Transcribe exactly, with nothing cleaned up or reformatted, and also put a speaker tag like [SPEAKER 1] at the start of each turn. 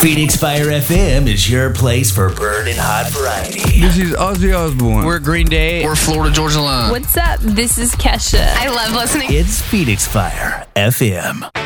[SPEAKER 1] Phoenix Fire F M is your place for burning hot variety.
[SPEAKER 2] This is Ozzy Osbourne.
[SPEAKER 3] We're Green Day.
[SPEAKER 4] We're Florida Georgia Line.
[SPEAKER 5] What's up? This is Kesha.
[SPEAKER 6] I love listening.
[SPEAKER 1] It's Phoenix Fire F M.